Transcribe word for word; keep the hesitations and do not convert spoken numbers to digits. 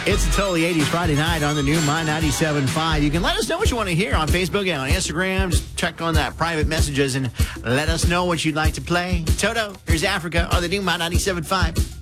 It's a totally eighties Friday night on the new My ninety-seven point five. You can let us know what you want to hear on Facebook and on Instagram. Just check on that private messages and let us know what you'd like to play. Toto, here's Africa on the new My ninety-seven point five.